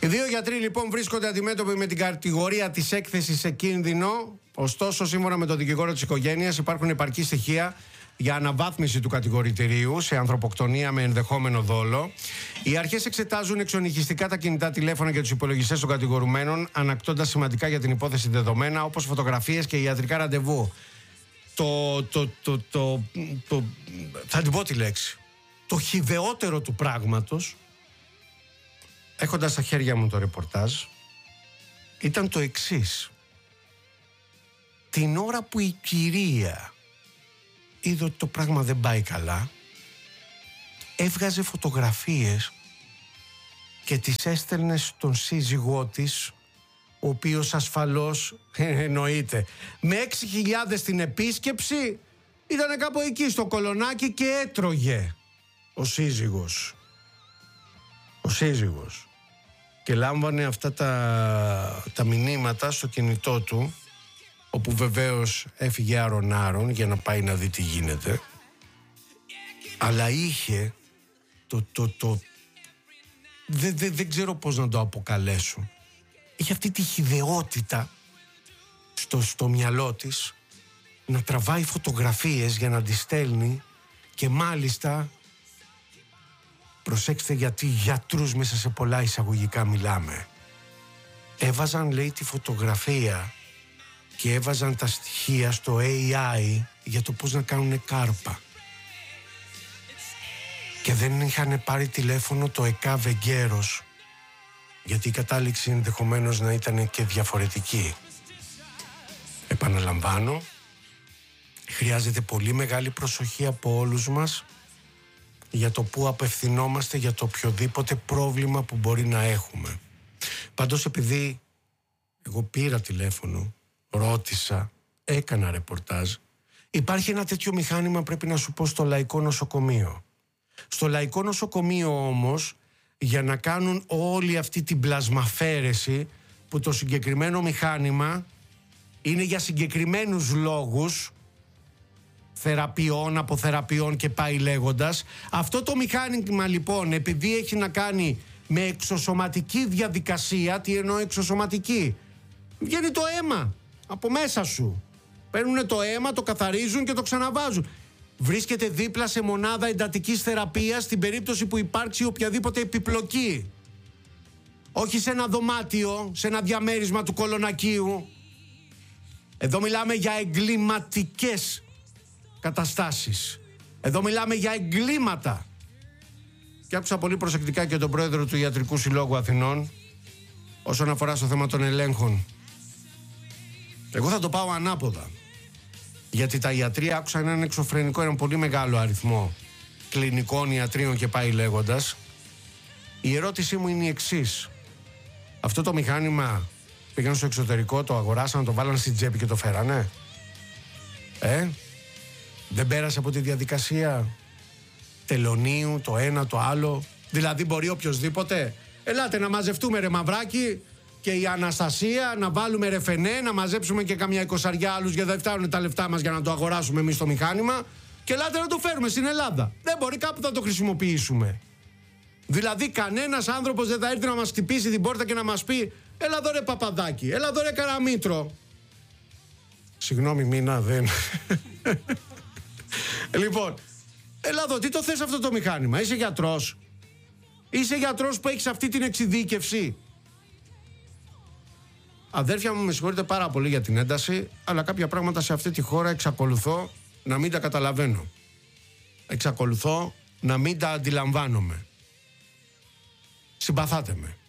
Οι δύο γιατροί λοιπόν βρίσκονται αντιμέτωποι με την κατηγορία της έκθεσης σε κίνδυνο. Ωστόσο, σύμφωνα με τον δικηγόρο της οικογένειας, υπάρχουν επαρκή στοιχεία για αναβάθμιση του κατηγορητηρίου σε ανθρωποκτονία με ενδεχόμενο δόλο. Οι αρχές εξετάζουν εξονυχιστικά τα κινητά τηλέφωνα και τους υπολογιστές των κατηγορουμένων, ανακτώντας σημαντικά για την υπόθεση δεδομένα, όπως φωτογραφίες και ιατρικά ραντεβού. Θα την πω τη λέξη. Το χυδαιότερο του πράγματος, έχοντας στα χέρια μου το ρεπορτάζ, ήταν το εξής. Την ώρα που η κυρία είδε ότι το πράγμα δεν πάει καλά, έβγαζε φωτογραφίες και τις έστελνε στον σύζυγό της, ο οποίος ασφαλώς, εννοείται, με 6.000 την επίσκεψη, ήταν κάπου εκεί στο κολονάκι και έτρωγε ο σύζυγος. Και λάμβανε αυτά τα μηνύματα στο κινητό του, όπου βεβαίως έφυγε άρον-άρον για να πάει να δει τι γίνεται, αλλά είχε δεν ξέρω πώς να το αποκαλέσω, είχε αυτή τη χυδαιότητα στο μυαλό της να τραβάει φωτογραφίες για να τις στέλνει, και μάλιστα, προσέξτε γιατί γιατρούς μέσα σε πολλά εισαγωγικά μιλάμε, έβαζαν, λέει, τη φωτογραφία και έβαζαν τα στοιχεία στο AI για το πώς να κάνουν κάρπα. Και δεν είχαν πάρει τηλέφωνο το ΕΚΑΒ εγκαίρος, γιατί η κατάληξη ενδεχομένως να ήταν και διαφορετική. Επαναλαμβάνω, χρειάζεται πολύ μεγάλη προσοχή από όλους μας για το που απευθυνόμαστε, για το οποιοδήποτε πρόβλημα που μπορεί να έχουμε. Πάντως, επειδή εγώ πήρα τηλέφωνο, ρώτησα, έκανα ρεπορτάζ, υπάρχει ένα τέτοιο μηχάνημα, πρέπει να σου πω, στο Λαϊκό Νοσοκομείο. Στο Λαϊκό Νοσοκομείο όμως, για να κάνουν όλη αυτή την πλασμαφέρεση, που το συγκεκριμένο μηχάνημα είναι για συγκεκριμένους λόγους, θεραπείων, αποθεραπείων και πάει λέγοντας, αυτό το μηχάνημα λοιπόν, επειδή έχει να κάνει με εξωσωματική διαδικασία, τι εννοώ εξωσωματική, βγαίνει το αίμα από μέσα σου. Παίρνουν το αίμα, το καθαρίζουν και το ξαναβάζουν. Βρίσκεται δίπλα σε μονάδα εντατικής θεραπείας στην περίπτωση που υπάρξει οποιαδήποτε επιπλοκή. Όχι σε ένα δωμάτιο, σε ένα διαμέρισμα του κολονακίου. Εδώ μιλάμε για εγκληματικές καταστάσεις. Εδώ μιλάμε για εγκλήματα. Και άκουσα πολύ προσεκτικά και τον πρόεδρο του Ιατρικού Συλλόγου Αθηνών όσον αφορά στο θέμα των ελέγχων. Εγώ θα το πάω ανάποδα. Γιατί τα ιατρία άκουσαν έναν εξωφρενικό, έναν πολύ μεγάλο αριθμό κλινικών ιατρίων και πάει λέγοντας. Η ερώτησή μου είναι η εξής. Αυτό το μηχάνημα πήγαν στο εξωτερικό, το αγοράσαν, το βάλαν στην τσέπη και το φέρανε? Δεν πέρασε από τη διαδικασία τελωνίου, το ένα, το άλλο? Δηλαδή μπορεί οποιοσδήποτε, ελάτε να μαζευτούμε ρε μαυράκι και η Αναστασία, να βάλουμε ρεφενέ, να μαζέψουμε και καμιά 20 άλλους, γιατί δεν φτάνουν τα λεφτά μας για να το αγοράσουμε εμείς το μηχάνημα, και ελάτε να το φέρουμε στην Ελλάδα. Δεν μπορεί, κάπου θα το χρησιμοποιήσουμε. Δηλαδή κανένας άνθρωπος δεν θα έρθει να μας χτυπήσει την πόρτα και να μας πει έλα εδώ ρε Παπαδάκη, έλα εδώ ρε Καραμήτρο. Συγγνώμη Μίνα, δεν... Λοιπόν, έλα εδώ, τι το θες αυτό το μηχάνημα? Είσαι γιατρός? Είσαι γιατρός που έχεις αυτή την εξειδίκευση? Αδέρφια μου, με συγχωρείτε πάρα πολύ για την ένταση, αλλά κάποια πράγματα σε αυτή τη χώρα εξακολουθώ να μην τα καταλαβαίνω. Εξακολουθώ να μην τα αντιλαμβάνομαι. Συμπαθάτε με.